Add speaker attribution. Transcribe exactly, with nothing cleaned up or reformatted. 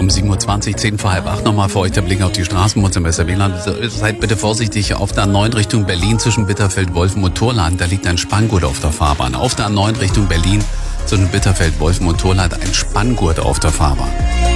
Speaker 1: um sieben Uhr zwanzig, zehn vor halb acht nochmal für euch der Blick auf die Straßen. Mutzenmesser W L A N. Seid bitte vorsichtig auf der A neun Richtung Berlin zwischen Bitterfeld, Wolfen und Torland. Da liegt ein Spanngurt auf der Fahrbahn. Auf der A neun Richtung Berlin zwischen Bitterfeld, Wolfen und Torland ein Spanngurt auf der Fahrbahn.